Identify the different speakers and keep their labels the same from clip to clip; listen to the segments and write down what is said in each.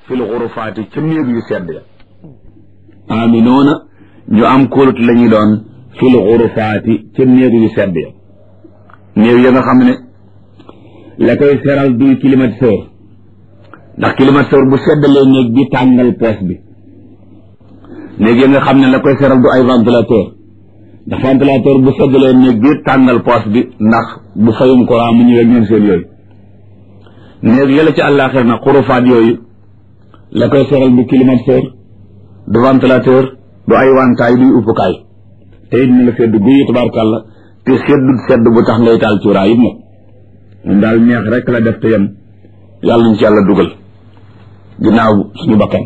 Speaker 1: fil xurufaati ca néeg yu sedd ya aminoona ñu am kóolut la ñuy doon fil xurufaati ca néeg yu sedd ya néeg ya nga xam ne la koy seral duy climatiseur ndax climatiseur bu seddalee néeg bi tàngal poos bi néeg ya nga xam ne la koy seral du ay ventilateur ndax ventilateur bu seddalee néeg bi tàngal poos bi ndax bu fayum courant mu ñëwee ñoom seen yooyu néeg yëla ci àllaaxir na xurufaat yooyu la koy seral du climatiseur du ventilateur du ay wantaay duy uppukaay te it na la sedd guyi tabaarkàlla te seddut sedd bu tax ngay taal cuuraay it nag moom daal neex rek la def te yem yàlla ñu ci yàlla dugal ginnaaw suñu bakkan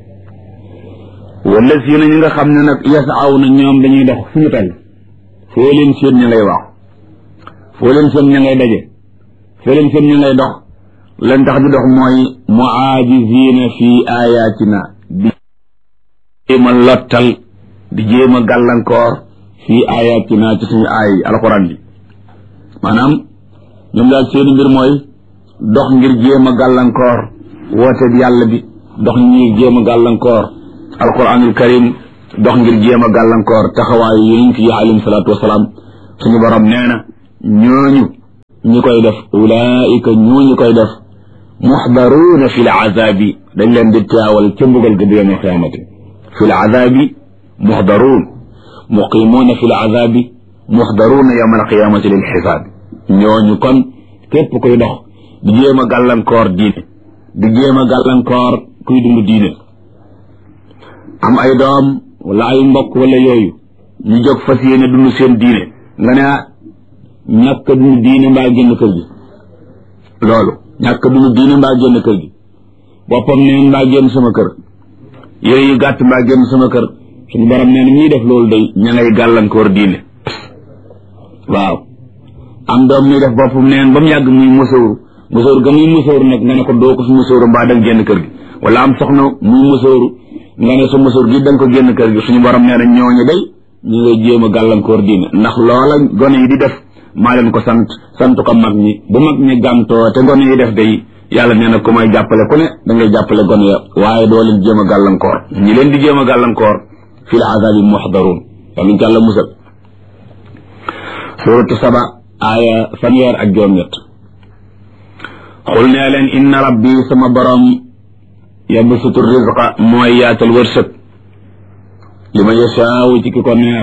Speaker 1: wala si na ñi nga xam ne nag yasaaw na ñoom dañuy dox fu ñu toll foo leen seen ña ngay waax foo leen seen ña ngay daje foo leen seen ña ngay dox leen tax di dox mooy muaajizina fi ayatina di jéem a lottal di jéem a gàllankoor fi ayatina ci suñu aay alxuraan bi maanaam ñoom daal seeni mbir mooy dox ngir jéem a gàllankoor woote bi yàlla bi dox ngir jéem a gàllankoor alquranul karim dox ngir jéem a gàllankoor taxawaayu yonent yi alayhim salaatu wasalaam suñu borom nee na ñooñu ñi koy def ulaika ñooñu koy def muxdaruuna fi l azabi dañ leen di teewal ca mbugal ga yawm alqiyamati fi l azabi muxdaruun muqimuuna fi l azabi muxdaruuna yawm alqiyamati lil xisaab ñooñu kon képp koy dox di jéem a gàllankoor diine di jéem a gàllankoor kuy dund diine am ay doom wala ay mbokk wala yooyu ñu jóg fas yéene dund seen diine nga ne ñàkk dund diine mbaa génn kër gi loolu ñàkk dund diine mbaa génn kër gi boppam neen mbaa génn sama kër yére yu gàtt mbaa génn sama kër suñu borom nee na ñuy def loolu day ña ngay gàllankoor diine waaw am doom ñuy def boppam neen ba mu yàgg muy musóoru ga muy musóoru nag nga ne ko doo ko fi musóoru mbaa danga génn kër gi wala am soxna muy musóoru nga ne sa musóor gi danga ko génn kër gi suñu borom nee na ñooñu day ñu ngay jéem a gàllankoor diine ndax loola gone yi di def maa leen ko sant ko mag ñi bu mag ñi gàmtoo te gone yi def day yàlla nee na ku may jàppale ku ne da ngay jàppale gone ya waaye doo leen jéem a gàllankoor ñi leen di jéem a gàllankoor fil azabi muxdaruun yàlla ñu ci yàlla musal suratu saba aaya fanweer ak juróom-ñett xul nee leen inna rabbi sama borom yabsutu rizqa mooy yaatal wërsëg li ma yashaawu ci ki ko neex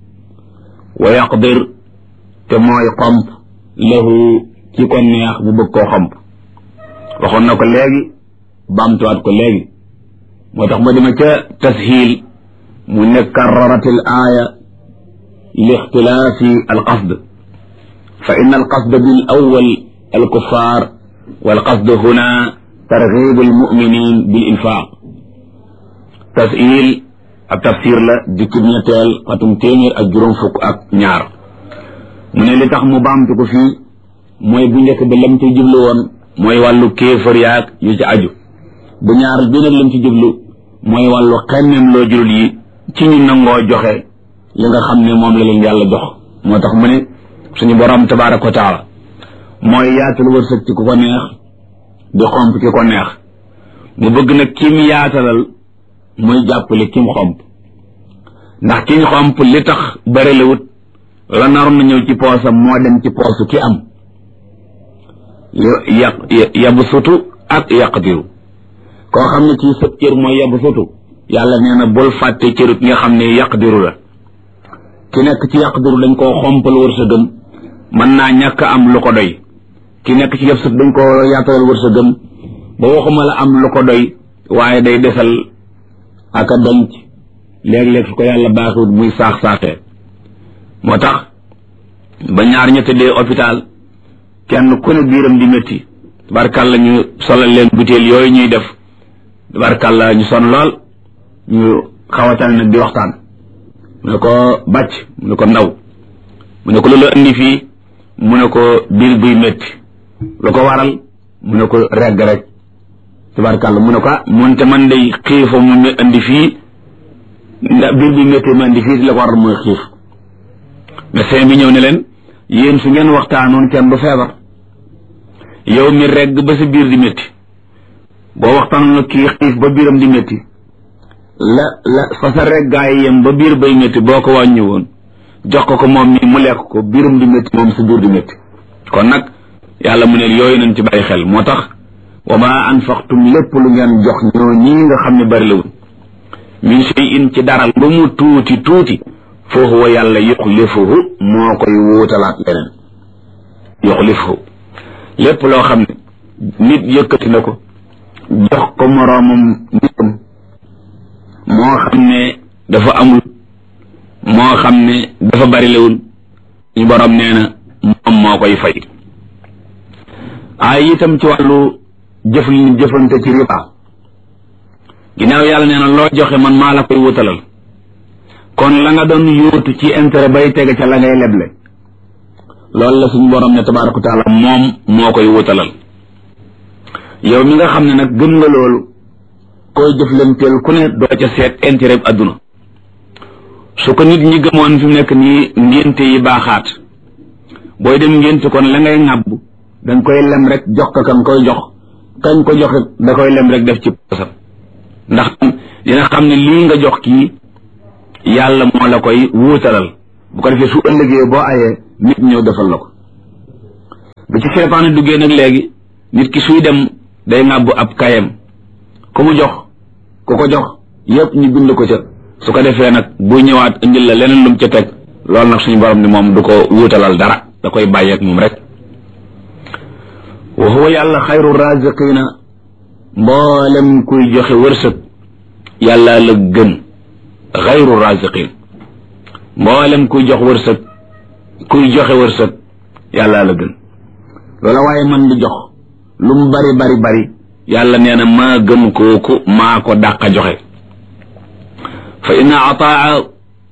Speaker 1: wa yaqdir te mooy xomp lahu ci ko neex bu bëgg koo xomp waxoon na ko léegi baamtuwaat ko léegi moo tax ma dima ca tashiil mu ne karraratil aaya li ixtilaafi alqasd fa inna alqasd bil awwal alkuffar walqasd huna targhib almuminin bil infaq tashiil ab tafsir la jukkib ñetteel xatum téeméer ak juróom fukk ak ñaar mu ne li tax mu baamtu ko fii mooy bu njëkk ba lam ci jublu woon mooy wàllu kéefër yaag yu ci aju bu ñaar bi nag lam ci jublu mooy wàllu xemmem loo julul yi ci ñu nangoo joxe li nga xam ne moom la leen yàlla jox moo tax mu ne suñu borom tabaaraka wa taala mooy yaatal wërsëg ci ku ko neex di xomp ki ko neex mu bëgg nag kim yaatalal muy jàppale kim xomp ndax kiñ xomp li tax bëri la wut la naroon na ñëw ci poosam moo dem ci poosu ki am yabsutu ak yaqdiru koo xam ne kii sëb cër mooy yabsutu yàlla nee na bul fàtte cëru ki nga xam ne yaqdiru la ki nekk ci yaqdiru dañ koo xompal wërsëgam mën naa ñàkk am lu ko doy ki nekk ci yabsut dañ koo yaatalal wërsëgam ba waxuma la am lu ko doy waaye day desal aka denc léeg-léeg su ko yàlla baaxiwut muy saax-saaxee moo tax ba ñaar ña tëddee hôpital kenn ku ne biiram di métti tabarkàlla ñu solal leen butéel yooyu ñuy def tabarkàlla ñu son lool ñu xawatal nag di waxtaan mu ne ko bàcc mu ne ko ndaw mu ne ko loolu indi fii mu ne ko biir buy métti lu ko waral mu ne ko regg rek tabarkàlla mu ne ko moonte man day xiifa mu indi fii ndax biir buy métti ma indi fii la ko waral mooy xiif médecin bi ñëw ne leen yéen su ngeen waxtaanoon kenn du feebar yow mi regg ba sa biir di métti boo waxtaan na kii xiif ba biiram di métti la fa sa reggaay yem ba biir bay métti boo ko wàññi woon jox ko moom mi mu lekk ko biiram di métti moom sa biir di métti kon nag yàlla mu ne yooyu nañ ci bàyyi xel moo tax wa ma anfaqtum lépp lu ngeen jox ñoo ñii nga xam ne bari lawul min shay'in ci dara lu mu tuuti tuuti fa huwa yàlla yuxlifuhu moo koy wuutalaat leneen yuxlifuhu lépp loo xam ne nit yëkkati na ko jox ko moroomam nitam moo xam ne dafa amul moo xam ne dafa bari lawul ñu borom nee na moom moo koy fay ay itam ci wàllu jëfante ci riba ginnaaw yàlla nee na loo joxe man maa la koy wutalal kon la nga doon yóotu ci intérêt bay tege ca la ngay leble loolu la suñu borom ne tabaaraka wa taala moom moo koy wutalal yow mi nga xam ne nag gëm nga loolu koy jëflanteel ku ne doo ca seet intérêt bi adduna su ko nit ñi gëmoon fi mu nekk nii ngénte yi baaxaat booy dem ngénte kon la ngay ŋàbb danga koy lem rek jox ko kan koy jox kañ ko jox da koy lem rek def ci posam ndax dina xam ne lii nga jox kii yàlla moo la koy wuutalal bu ko defee su ëllëgee boo ayee nit ñëw defal la ko bu ci seytaane duggee nag léegi nit ki suy dem day ŋàbbu ab kayam ku mu jox ku ko jox yëpp ñu bind ko ca su ko defee nag bu ñëwaat indil la leneen lum ca teg loolu nag suñu borom ni moom du ko wuutalal dara da koy bàyyeeg moom rek wa huwa yàlla xayru raziqina mboolem kuy joxe wërsëg yàlla la gën xayru raziqin mboolem kuy joxe wërsëg yàlla la gën loola waaye man di jox lu mu bari yàlla nee na maa gën kooku maa ko dàq joxe fa inna ataa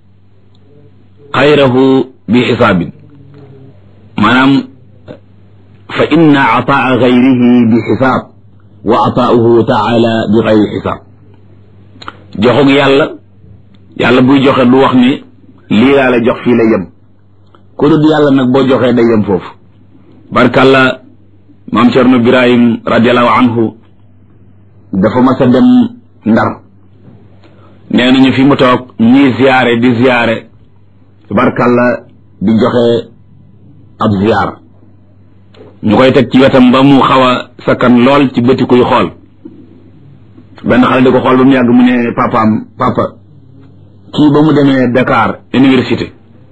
Speaker 1: xayrahu bi xisaabin maanaam fa inna ataa xayrihi bi xisaab wa ataauhu taala bi xayri xisaab joxug yàlla buy joxe du wax ni lii laa la jox fii la yem ku dul yàlla nag boo joxee day yem foofu barkàlla maam Cerno Birahim radiallahu anhu dafa mas a dem Ndar nee nañu fi mu toog ñii ziyaare di ziyaare barkàlla di joxe ab ziyaar ñu koy teg ci wetam ba mu xaw a sakkan lool ci bëti kuy xool benn xale di ko xool ba mu yàgg mu ne papa kii ba mu demee Dakar université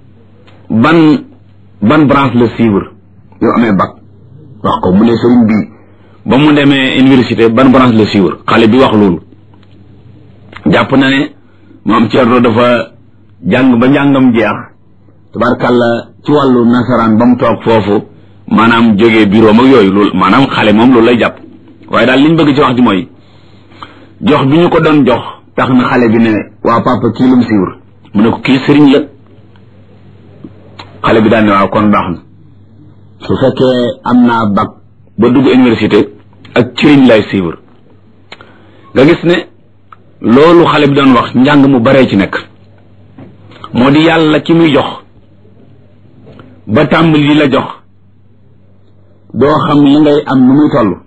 Speaker 1: ban branche la suivre yow amee bac wax ko mu ne sëriñ bi ba mu demee université ban branche la suivre xale bi wax loolu jàpp na ne moom Ceerno dafa jàng ba njàngam jeex tabarkàlla ci wàllu nasaraan ba mu toog foofu maanaam jógee bureau mag yooyu loolu maanaam xale moom loolu lay jàpp waaye daal liñ bëgg ci wax ji mooy jox bi ñu ko doon jox tax na xale bi ne waa papa kii lu mu suivre mu ne ko kii sëriñ la xale bi daan ne waaw kon baax na su fekkee am naa bac ba dugg université ak sëriñ lay suivre nga gis ne loolu xale bi doon wax njàng mu baree ci nekk moo di yàlla ki muy jox ba tàmbali di la jox doo xam li ngay am nu muy toll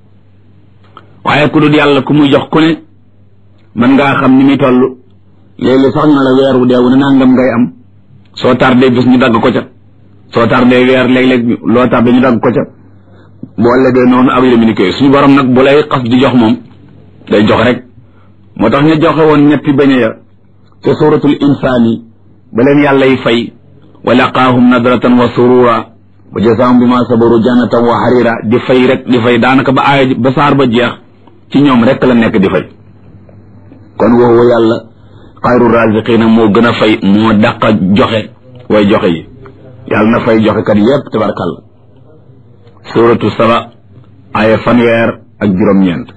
Speaker 1: waaye ku dul yàlla ku muy jox ku ne mën ngaa xam ni muy toll léeg-léeg sax ñu ne la weer wu dee wu ne nangam ngay am soo tardé bis ñu dagg ko ca soo tardé weer léeg-léeg loo tardé ñu dagg ko ca boo lebee noonu ak yéen a suñu borom nag bu lay xas di jox moom day jox rek moo tax ñu joxe woon ñetti beñe ya te suratul insaani ba leen yàlla yi fay wa laqaahum nadratan wa surura wa jazaahum bima sabaru jannatan wa harira di fay rek di fay daanaka ba aaya ba saar ba jeex ci ñoom rek la nekk di fay kon woowu yàlla xayru raziqina moo gën a fay moo dàq joxe way joxe yi yàlla na fay joxe kat yépp tabarkàlla suratu saba aaya fanweer ak juróom-ñeent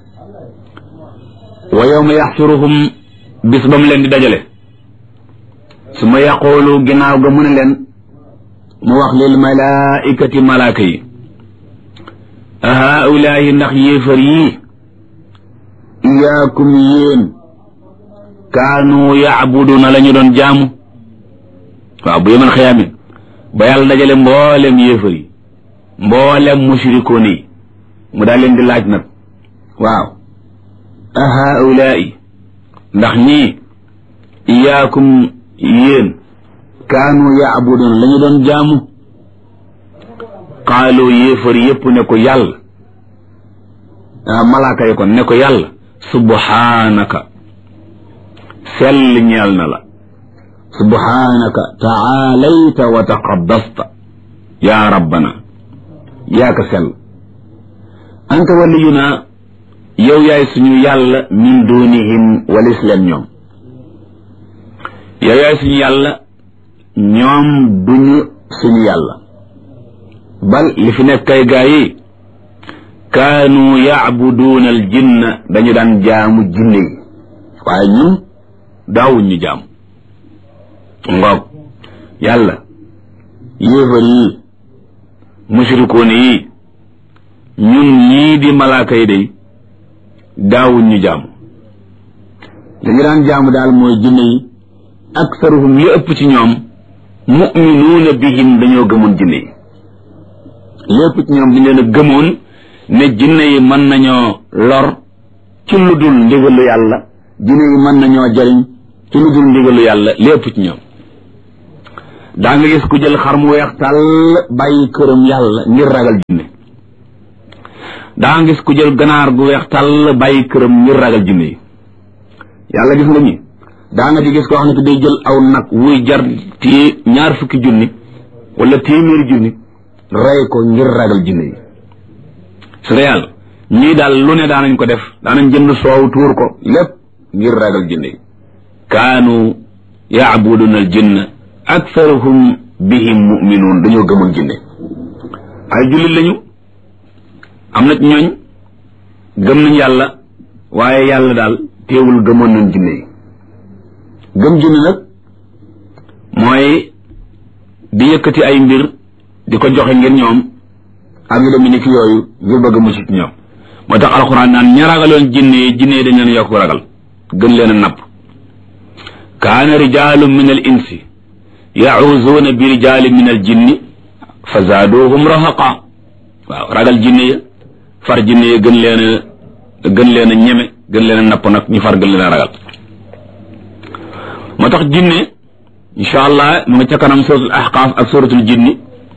Speaker 1: wa yawma yaxsuruhum bis ba mu leen di dajale su ma yaqoolu ginnaaw ga mu ne leen mu wax lil malaikati malaaka yi a haulaayi ndax yéefar yii iyaakum yéen kaanu yaabuduna la ñu doon jaamu waaw bu yemal xiyaame ba yàlla dajale mboolem yéefar yi mboolem mushrikoon yi mu daal leen di laaj nag waaw a haulaai ndax ñii iyaakum yéen kaanu yaabuduun la ñu doon jaamu qaalu yéefar yépp ne ko yàlla malaaka yi kon ne ko yàlla subhaanaka sell ñeel na la subhaanaka taalayta wa taqaddasta yaa rabbana yaa ka sell anta waliyuna yow yaay suñu yàlla min dunihim walis leen ñoom yow yaay suñu yàlla ñoom duñu suñu yàlla bal li fi nekk kay gaa yi kaanu yacbuduuna al jinna dañu daan jaamu jinne yi waaye ñun daawuñ ñu jaamu ngoog yàlla yéefar yi mushrikoon yi ñun ñii di malaaka yi day daawuñ ñu jaamu dañu daan jaamu daal mooy jinne yi aksaruhum li ëpp ci ñoom mu'minuuna bihim dañoo gëmoon jinne yi li ëpp ci ñoom dañ leen a gëmoon ne jinne yi mën nañoo lor ci lu dul ndigalu yàlla jinne yi mën nañoo jariñ ci lu dul ndigalu yàlla li ëpp ci ñoom daa nga gis ku jël xar mu weex tàll bàyyi këram yàlla ngir ragal jinne daa nga gis ku jël ganaar gu weex tàll bàyyi këram ngir ragal jinne yi yàlla gis nga ñi daa nga di gis koo xam ne day jël aw nag wuy jar $20,000 wala $100,000 rey ko ngir ragal jinne yi su dee yàlla ñii daal lu ne daanañ ko def daanañ jënd soow tuur ko lépp ngir ragal jinne yi kaanu yaabuduna al jinna aktharuhum bihim muminuun dañoo gëmoon jinne ay jullit lañu am na ci ñooñ gëm nañ yàlla waaye yàlla daal teewul gëmoon nañ jinne yi gëm jinne nag mooy di yëkkati ay mbir di ko joxe ngeen ñoom ak yu demee ni ki yooyu ngir bëgg mucc ci ñoom moo tax alxuraan naan ña ragaloon jinne yi dañ leen yokk ragal gën leen a napp kaana rijaalun min al insi yacuuzuuna bi rijaalin min al jinni fa zaaduuhum rahaqa waaw ragal jinne ya far jinne ya gën leen a ñeme gën leen a napp nag ñu far gën leen a ragal moo tax jinne insha allah mu nga ca kanam suratul ahqaaf ak suratul jinni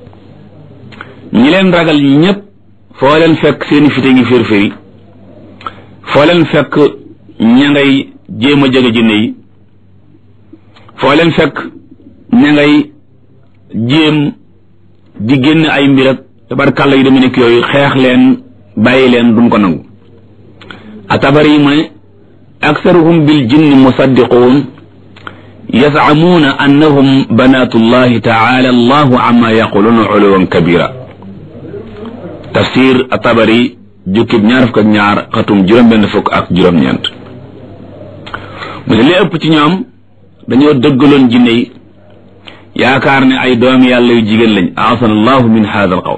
Speaker 1: ñi leen ragal ñëpp foo leen fekk seeni fite ngi firfiri foo leen fekk ña ngay jéem a jege jinne yi foo leen fekk ña ngay jéem di génn ay mbir ak tabarkàlla yu deme nekk yooyu xeex leen bàyyi leen duñ ko nangu atabari yi mu ne aksaruhum bil jinni musaddiquun yazamuuna annahum banatullahi taala allahu amma yaquluuna uluwan kabira tafsir atabari jukkib 22 xatum juróom-benn fukk ak juróom-ñeent mu ne li ëpp ci ñoom dañoo dëggaloon jinne yi yaakaar ne ay doomi yàlla yu jigéen lañ aasana allahu min hada al qawl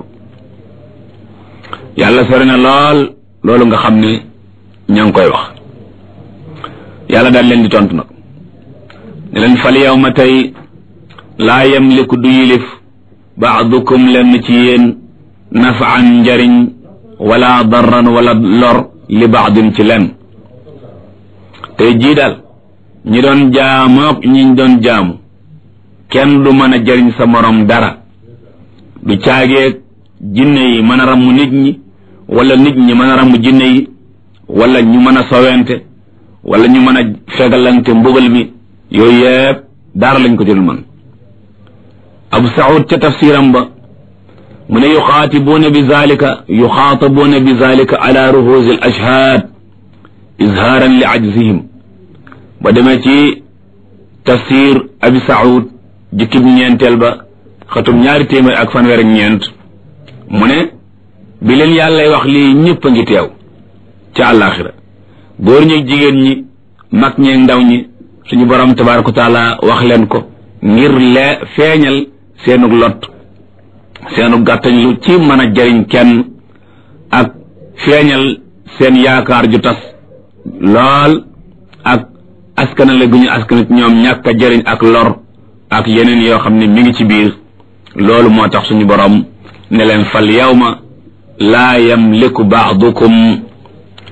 Speaker 1: yàlla sori na loolu nga xam ne ña ngi koy wax yàlla daal leen di tontu nag ne leen fal yawma tey laa yamliku du yilif baadukum lenn ci yéen nafaan njariñ wala darran wala lor li baadin ci lenn tey jii daal ñi doon jaamook ñiñ doon jaamu kenn du mën a jariñ sa morom dara du caageeg jinne yi mën a ramm nit ñi wala nit ñi mën a ramm jinne yi wala ñu mën a sowente wala ñu mën a fegalante mbugal mi yooyu yëpp dara lañ ko jël man Abu Saud ca tafsiram ba mu ne yuxaatibuuna bi zalika ala ruhuusi al ashhaad izhaaran li ajzihim ba demee ci tafsir Abi Saud jukkib ñeenteel ba xatum 2fanweer mu ne bi leen yàllay wax lii ñëpp a ngi teew ca àllaaxira góor ñi jigéen ñi mag ñeeg ndaw ñi suñu borom tabaaraka wa taala wax leen ko ngir feeñal seenug lot seenu gàttañ lu ci mën a jariñ kenn ak feeñal seen yaakaar ju tas lool ak askanale gu ñu askanit ñoom ñàkk a jariñ ak lor ak yeneen yoo xam ne mi ngi ci biir loolu moo tax suñu borom ne leen fal yawma laa yamliku baadukum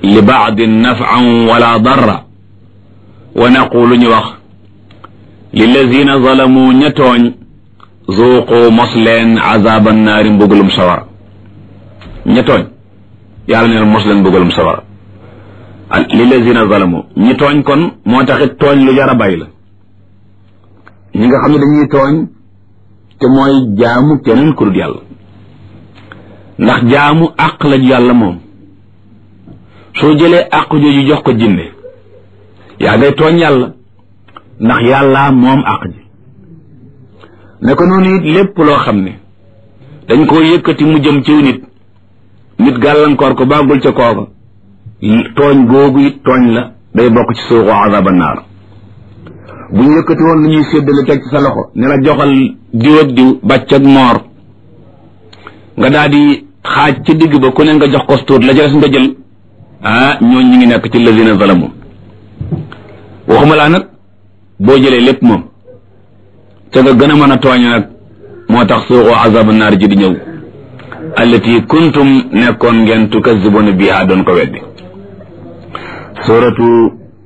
Speaker 1: li baadin naf'an wala darra wa naqulu ñu wax lillazina zalamu ña tooñ zuuqu mos leen azaban naari mbugalum sawara ña tooñ yàlla neen mos leen mbugalum sawara lillazina zalamu ñi tooñ kon moo taxit tooñ lu jar a bàyyi la ñi nga xam ne dañuy tooñ te mooy jaamu keneen ku dul yàlla ndax jaamu àq la yàlla moom soo jëlee àq jooju jox ko jinne yaa ngay tooñ yàlla ndax yàlla moom àq ji ne ko noonu it lépp loo xam ne dañ koo yëkkati mu jëm ciw nit gàllankoor ko bàggul ca kooka tooñ googu it tooñ la day bokk ci suuxu azaba naar bu ñu yëkkati woon lu ñuy séddale teg ci sa loxo ne la joxal diw ak diw bàcc ak moor nga daal di xaaj ci digg ba ku ne nga jox ko tuut la ca des nga jël ñooñ ñu ngi nekk ci lazina zalamu waxuma laa nag boo jëlee lépp moom te nga gën a mën a tooñ nag moo tax suuxu azaba naar ji di ñëw allati kuntum nekkoon ngeen tukazzibuna biha doon ko weddi suratu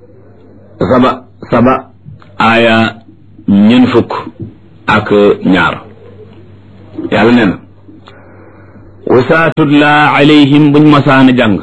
Speaker 1: saba aaya ñeen fukk ak ñaar yàlla nee na wasaatutla alayhim buñ masaana jàng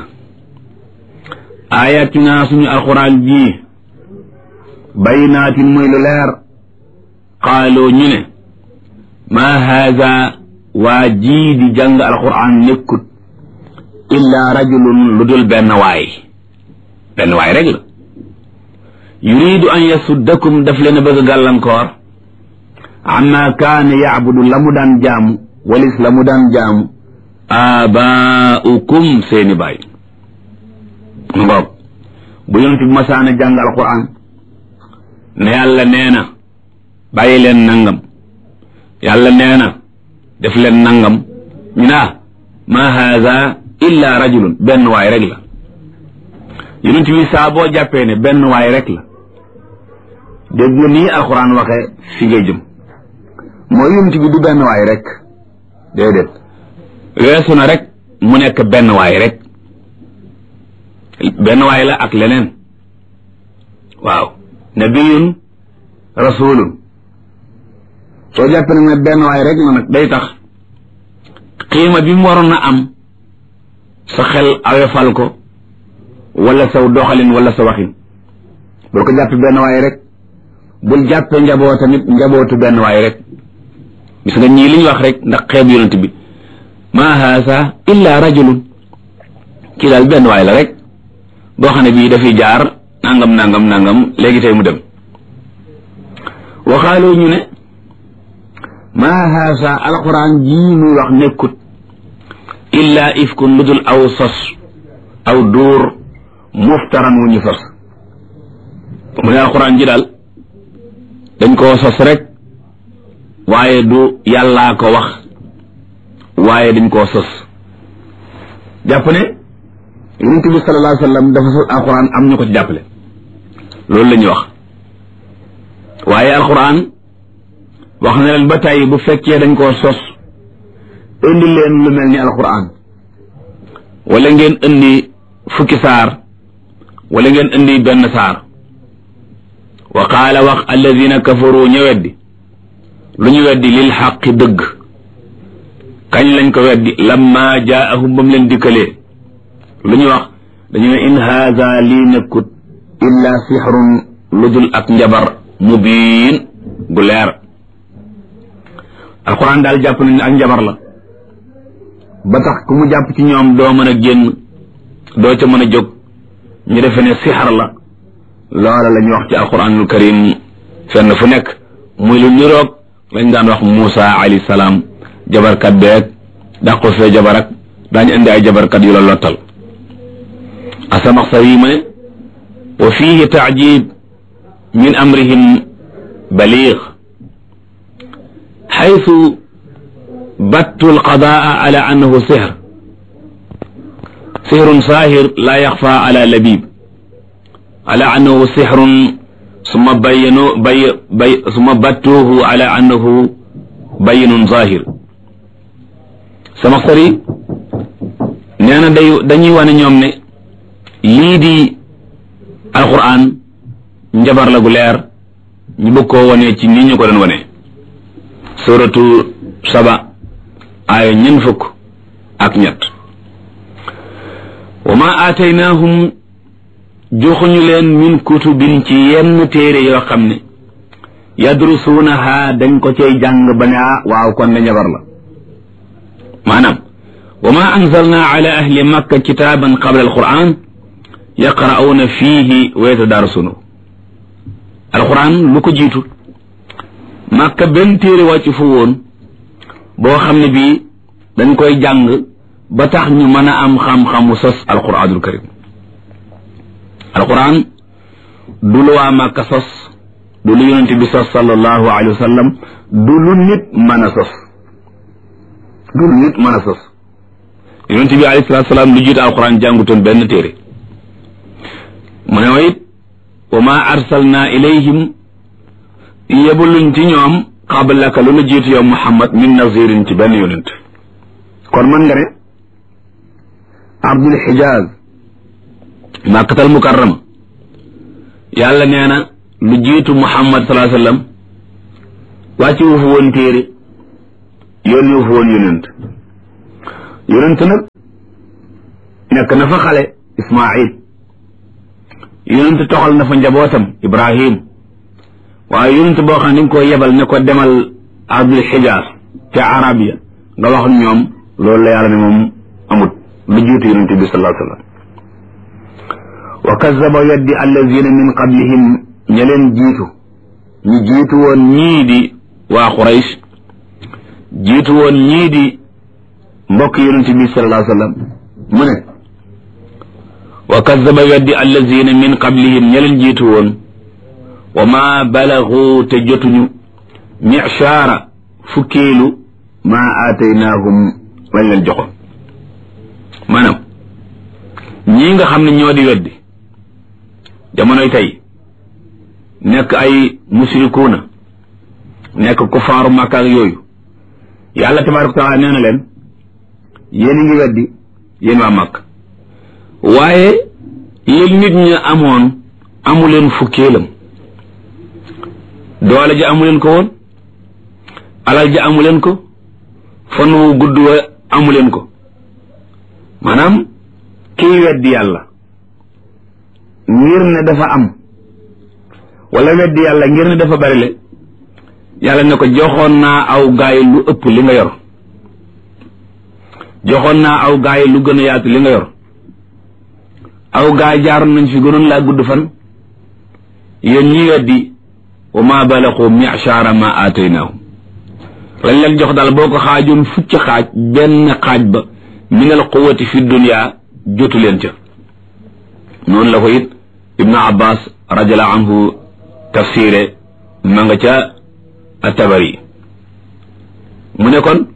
Speaker 1: ayatina suñu alxuraan bii baynaatin muy lu leer qaaloo ñu ne maa haada waa jii di jàng alxuraan nekkut illaa rajulun lu dul benn waay rek la yuridu an yasuddakum daf leen a bëgg a gàllankoor amma kaana yacbudu la mu daan jaamu walis la mu daan jaamu aabaa'ukum seeni baay mu ngoog bu yonent bi masaana jàng alquran ne yàlla nee na bàyyi leen nangam yàlla nee na def leen nangam ñu ne ma haada illa rajulun benn waay rek la yonent bi saa boo jàppee ne benn waay rek la dégg nga nii alxuraan waxee fi ngay jëm mooy yonent bi du benn waay rek déedéet weesu na rek mu nekk benn waay rek benn waay la ak leneen waaw nabiyun rasulun soo jàppee nag ne benn waay rek la nag day tax xiima bi mu waroon a am sa xel awefal ko wala saw doxalin wala sa waxin bul ko jàppe benn waay rek bul jàppe njaboot tamit njabootu benn waay rek gis nga ñii li ñu wax rek ndax xeeb yonent bi ma haasa illa rajulun kii daal benn waay la rek boo xam ne bii dafay jaar nangam léegi tey mu dem waxaaloo ñu ne ma haasa alquran jii muy wax nekkut illa ifkun lu dul aw sos aw duur muftaran wu ñu sos mu ne alquran ji daal dañ koo sos rek waaye du yàllaa ko wax waaye dañ koo sos jàpp ne yonent bi sallallahu alayhi wa sallam dafa sos alquran am ñu ko ci jàppale loolu la ñuy wax waaye alquran wax na leen ba tey bu fekkee dañ koo sos indi leen lu mel ni alquran wala ngeen indi fukki saar wala ngeen indi benn saar wa qaala wax alladina kafaru ñu weddi lu ñu weddi lil xaqi dëgg kañ lañ ko weddi lamma jaahum ba mu leen dikkalee lu ñu wax dañu ne in haada lii nekkut illa sixrun lu dul ak njabar mubiin gu leer alquran daal jàpp nañ ne ak njabar la ba tax ku mu jàpp ci ñoom doo mën a génn doo ca mën a jóg ñu defe ne sixar la loola la ñu wax ci alquranul karim fenn fu nekk muy lu niroog lañ daan wax Muusa alayhi salaam jabarkat beeg dàqu fee jabar ak daañu indi ay jabarkat yu la lottal Asamaxsari mu ne wa fiihi taajib min amrihim baliig xaytu battu alqadaa ala annahu sihr sihrun saahir laa yaxfa ala labib ala annahu sihrun summa battuuhu ala annahu bayinun zahir Samaxsari nee na dañuy wane ñoom ne lii di alquran njabar la gu leer ñu bëgg koo wone ci nii ñu ko doon wone suratu saba aaya 40 wa ma aataynaahum joxuñu leen min kutubin ci yenn téere yoo xam ne yadrusuunaha dañ ko cay jàng ba ne waaw kon ne njabar la maanaam wa ma anzalna ala ahli makka kitaaban qabla alquran yaqra'uuna fiihi wa yatadarasuunahu alquran lu ko jiitu makka benn téere wàcc fu woon boo xam ne bii dañ koy jàng ba tax ñu mën a am xam-xamu sos alquranul karim alquran du lu waa makka sos du lu yonent bi sos sallallahu alayhi wa sallam du lu nit mën a sos yonent bi alayhi salaatu salaam lu jiitu alquran jàngutoon benn téere mu ne wayit wa ma arsalna ilayhim yebuluñ ci ñoom qablaka lu la jiitu yow muhammad min nazirin ci benn yonent kon mën nga ne ardul xijaaz makkatal mukarrama yàlla nee na lu jiitu muhammad sallallahu alayhi wa sallam wàcci wu fa woon téere yónni wu fa woon yonent nag nekk na fa xale ismail yonent toxal na fa njabootam ibrahim waaye yonent boo xam ne dañ ko yebal ne ko demal ardul xijaaz ca arabia nga wax ñoom loolu la yàlla ne moom amut lu jiitu yonent bi sallallahu alayhi wa sallam wa kazzaba weddi allazina min qablihim ña leen jiitu ñu jiitu woon ñii di waa Quraysh jiitu woon ñii di mbokk yonent bi sallallahu alayhi wa sallam mu ne wa kazzaba weddi allazina min qablihim ña leen jiitu woon wa ma balagu te jotuñu mi'shara fukkeelu ma aataynaahum lañ leen joxoon maanaam ñii nga xam ne ñoo di weddi jamonoy tey nekk ay musrikuuna nekk kufaaru Makka ak yooyu yàlla tabaaraka wa taala nee na leen yéen a ngi weddi yéen waa Makka waaye li nit ñi amoon amu leen fukkeelam doole ji amu leen ko woon alal ji amu leen ko fan wu gudd wa amu leen ko maanaam kiy weddi yàlla ngir ne dafa am wala weddi yàlla ngir ne dafa bari le yàlla ne ko joxoon naa aw gaay lu ëpp li nga yor joxoon naa aw gaay lu gën a yaatu li nga yor aw gaay jaaroon nañ fi gënoon laa gudd fan yéen ñi weddi wa ma balaqu mi'shara ma aataynaahum lañ leen jox daal boo ko xaajoon fucc xaaj benn xaaj ba min al quwwati fi dunya jotu leen ca noonu la ko it ibnu abbas radiallahu anhu tafsire ma nga ca at-Tabari mu ne kon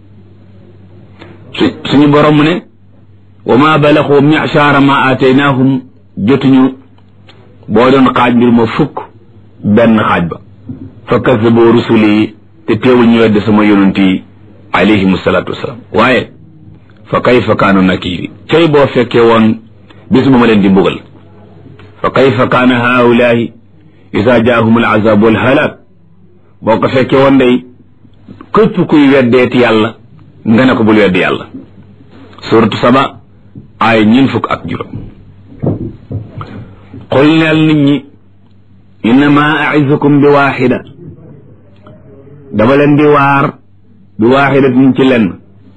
Speaker 1: suñu borom mu ne wa ma balaxu mi'shara ma aataynaahum jotuñu boo doon xaaj mbir ma fukk benn xaaj ba fa kazzabu rusuli te teewul ñu wedde sama yonent yi alayhimu salaatu wasalaam waaye fa kayfa kaana nakiiri cay boo fekkee woon bis bu ma leen di mbugal fa kayfa kaana haulaahi isa jaahum al azab wal halak boo ko fekkee woon day képp kuy weddeeti yàlla nga ne ko bul weddi yàlla suratu saba ay 40 qul neel nit ñi innama a'izukum bi waaxida dama leen di waar bi waaxidatin ci lenn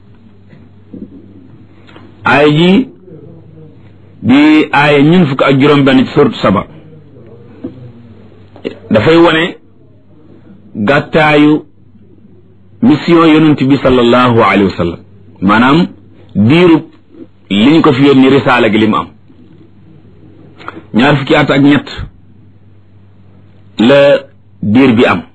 Speaker 1: ay ji di ay 40 ci suratu saba dafay wone gàttaayu mission yonent bi sallallahu alayhi wa sallam maanaam diirub liñ ko fi yónni risaala gi li mu am 20 at ak ñett la diir bi am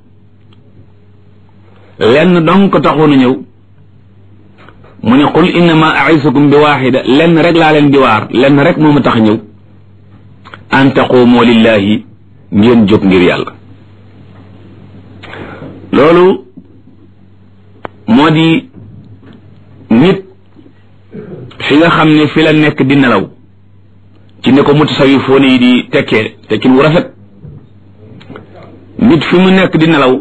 Speaker 1: lenn donc ko taxoon a ñëw mu ne qul innama a'izukum bi waaxida lenn rek laa leen di waar lenn rek moo ma tax ñëw an taqumu lillahi ngeen jóg ngir yàlla loolu moo di nit fi nga xam ne fi la nekk di nelaw ci ne ko mutasawifoon yi di tekkee tekkin wu rafet nit fi mu nekk di nelaw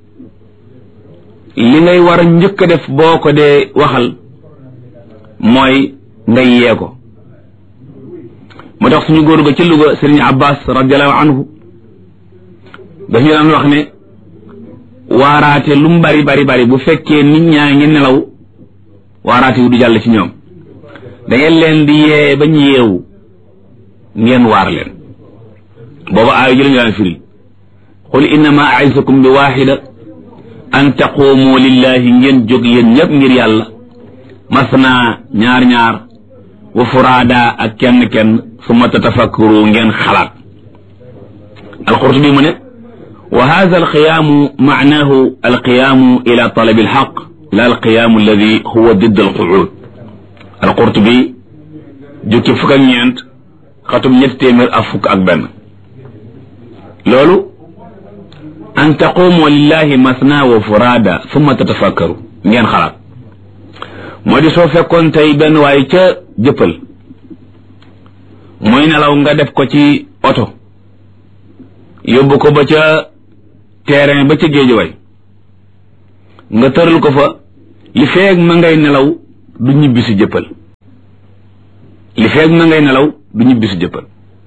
Speaker 1: li ngay war a njëkk a def boo ko dee waxal mooy nga yee ko moo tax suñu góor ga ci Louga Sëriñ Abbas radiallahu anhu dañu daan wax ne waaraate lu mu bari bari bari bu fekkee nit ñaa ngi nelaw waaraate wu du jàll ci ñoom da ngeen leen di yee bañ yeewu ngeen waar leen booba aayu ji lañu daan firi qul innama a'izukum bi waxida an taqumu lillahi ngeen jóg yéen ñëpp ngir yàlla masna ñaar ñaar wa furaada ak kenn kenn summa tatafakkaru ngeen xalaat al-Qurtubi mu ne wa hadha al-qiyaamu ma'naahu al-qiyaamu ila talabi al-haqq la al-qiyaamu alladi huwa didd al-qu'ud al-Qurtubi jukki fukk ak ñeent xatum ñetti téeméer ak fukk ak benn loolu an taqumu lillahi masna wa furaada summa tatafakkaru ngeen xalaat moo di soo fekkoon tey benn waaye ca jëppal mooy nelaw nga def ko ci oto yóbbu ko ba ca terrain ba ca géejuwaay nga tëral ko fa li feeg ma ngay nelaw du ñibbi si jëppal li feeg ma ngay nelaw du ñibbi si jëppal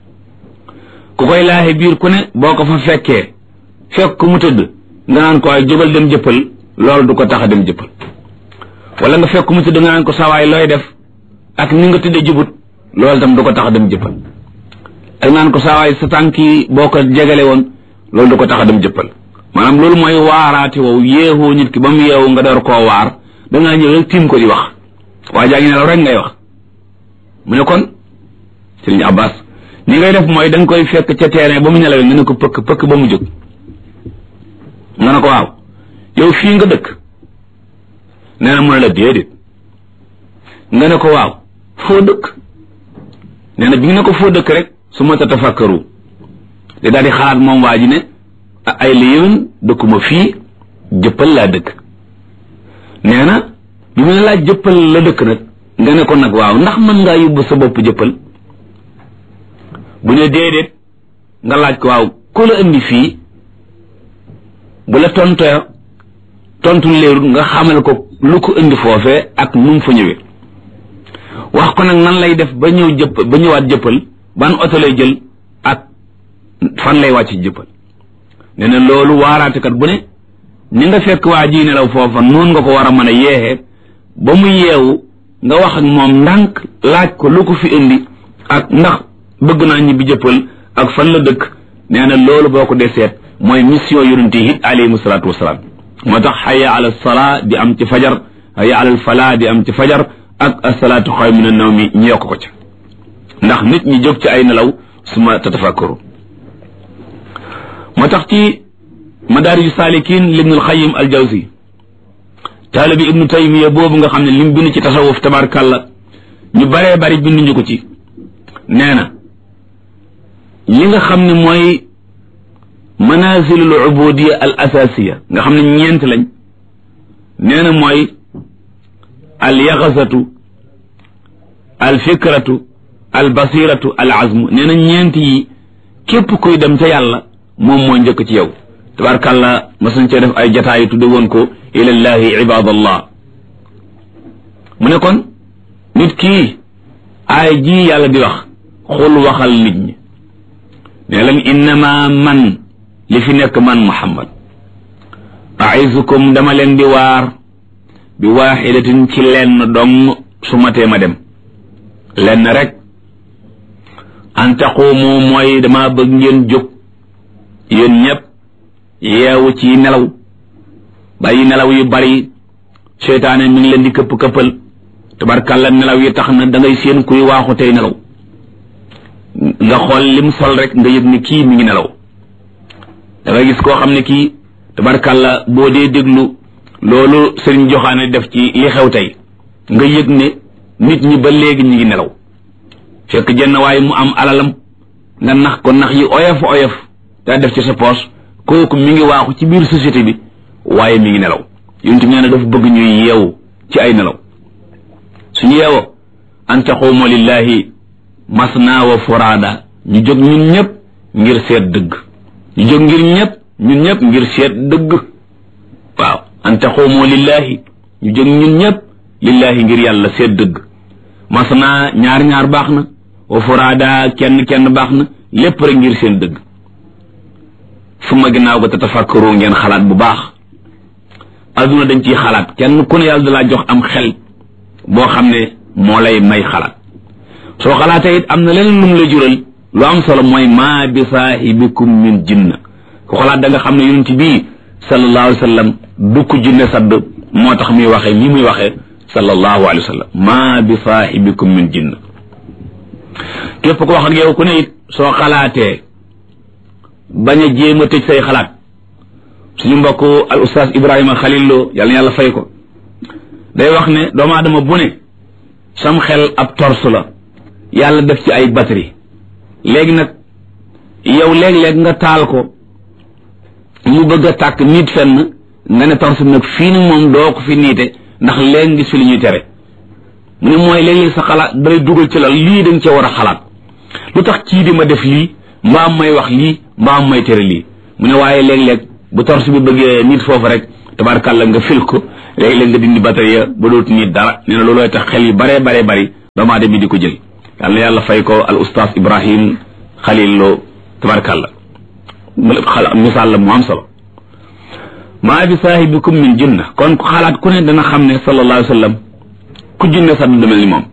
Speaker 1: ku koy laaxe biir ku ne boo ko fa fekkee fekk mu tëdd nga naan ko ay jógal dem jëppal loolu du ko tax a dem jëppal wala nga fekk mu tëdd nga naan ko sawaay looy def ak ni nga tëddee jubut loolu tam du ko tax a dem jëppal ak naan ko sawaay sa tànk yi boo ko jegale woon loolu du ko tax a dem jëppal maanaam loolu mooy waaraati wow yeexoo nit ki ba mu yeewu nga door koo waar dangaa ñëw rek tiim ko di wax waa jaa ngi nelaw rek ngay wax mu ne kon Sëriñ Abbas ni ngay def mooy danga koy fekk ca terrain ba mu nelawee nga ne ko pëkk ba mu jóg nga ne ko waaw yow fii nga dëkk nee na mu ne la déedéet nga ne ko waaw foo dëkk nee na bi nga ne ko foo dëkk rek su ma tatafakkaru de daal di xalaat moom waa ji ne ay la yéwén dëkkuma fii jëppal laa dëkk nee na bi mu ne laa jëppal la dëkk nag nga ne ko nag waaw ndax mën ngaa yóbbu sa bopp jëppal bu ne déedéet nga laaj ko waaw ku la indi fii bu la tontu leerul nga xamal ko lu ko indi foofee ak nu mu fa ñëwee wax ko nag nan lay def ba ñëwaat jëppal ban oto lay jël ak fan lay wàcc jëppal nee na loolu waaraatekat bu ne ni nga fekk waa ji nelaw foofa noonu nga ko war a mën a yeexee ba mu yeewu nga wax ak moom ndànk laaj ko lu ko fi indi ak ndax bëgg naa ñibbi jëppal ak fan la dëkk nee na loolu boo ko dee seet mooy mission yonente yi alayhimu salaatu wasalaam moo tax hayya ala salaa di am ci fajar hayya ala falaa di am ci fajar ak asalaatu xayrun mina nawmi ñu yokk ko ca ndax nit ñi jóg ci ay nelaw suma tatafakkaru moo tax ci madaariju saalikiin libnul xayyim al jawzi taalibi ibnu taymiya boobu nga xam ne lim bind ci tasawuf tabarkàlla ñu baree bari binduñu ko ci nee na li nga xam ne mooy manazilul ubudiya al asasiya nga xam ne ñeent lañ nee na mooy al yaxasatu al fikratu al basiratu al azmu nee na ñeent yi képp kuy dem ca yàlla moom moo njëkk ci yow tabarkàlla masuñ cee def ay jataayi tudde woon ko ilallahi ibadallah mu ne kon nit kii aay ji yàlla di wax xul waxal nit ñi ne leen innama man li fi nekk man Muhammad a'izukum dama leen di waar bi waaxidatin ci lenn dong su ma tee ma dem lenn rek an taqumu mooy dama bëgg ngeen jóg yéen ñëpp yeewu ci nelaw bàyyi nelaw yu bari seytaane mi ngi leen di këpp-këppal tabarkàlla nelaw yi tax na da ngay seen kuy waaxu tey nelaw nga xool lim sol rek nga yëg ni kii mi ngi nelaw da ngay gis koo xam ne kii tabarkàlla boo dee déglu loolu sëriñ joxaane def ci li xew tey nga yëg ne nit ñi ba léegi ñi ngi nelaw fekk jenn waaye mu am alalam nga nax ko nax yi oyof daa def ci sa poos kooku mi ngi waaxu ci biir société bi waaye mi ngi nelaw yonent nee na dafa bëgg ñuy yeewu ci ay nelaw suñu yeewoo an taqumu lillahi masna wa furaada ñu jóg ñun ñëpp ngir seet dëgg ñu jóg ñun ñëpp ngir seet dëgg waaw an taqumu lillahi ñu jóg ñun ñëpp lillahi ngir yàlla seet dëgg masna ñaar baax na wa furaada kenn baax na lépp rek ngir seen dëgg suma ginnaaw ko te tafakkaru ngeen xalaat bu baax adduna dañ ciy xalaat kenn ku ne yàlla da laa jox am xel boo xam ne moo lay may xalaat soo xalaatee it am na leneen lu mu lay jural lu am solo mooy maa bi saahibikum min jinna ku xalaat da nga xam ne yonent bii sallallahu alayhi wa sallam du ko jinne sadd moo tax muy waxee ni muy waxee sallallahu alayhi wa sallam maa bi saahibikum min jinna képp ko wax ak yow ku ne it soo xalaatee bañ a jéem a tëj say xalaat suñu mbokk al ustaas Ibrahima Khalil Lo yàlla na yàlla fay ko day wax ne doomu aadama bu ne sam xel ab torse la yàlla def ci ay batterie léegi nag yow léeg-léeg nga taal ko mu bëgg a tàkk nit fenn nga ne torse bi nag fii ni moom doo ko fi niite ndax léegi gis fi li ñuy tere mu ne mooy léeg-léeg sa xalaat dalay dugal ci la lii dañ cee war a xalaat lu tax kii di ma def lii mbaam may wax lii mbaam may tere lii mu ne waaye léeg-léeg bu torse bi bëggee nit foofu rek tabarkàlla nga fil ko léeg-léeg nga dindi batterie ba dootu nit dara nee na loolooy tax xel yi bare bari doomu aadama bi di ko jël yàlla yàlla fay ko al ustaas Ibrahim Khalil Lo tabarkàlla misaal la mu am solo maa bi saahibikum min jinna kon ku xalaat ku ne dana xam ne sallallahu alayhi wa sallam ku jinne sax du mel ni moom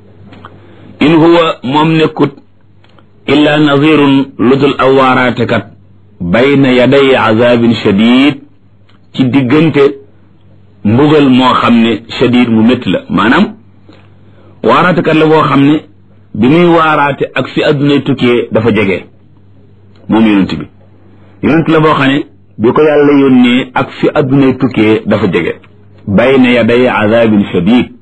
Speaker 1: in huwa moom nekkut illa nazirun ludul aw waaraatekat bayna yaday azabin shadid ci diggante mbugal moo xam ne shadid mu métti la maanaam waaraatekat la boo xam ne bi muy waaraate ak fi addunay tukkee dafa jege moom yonent bi yonent la boo xam ne bi ko yàlla yónnee ak fi addunay tukkee dafa jege bayna yaday azabin shadid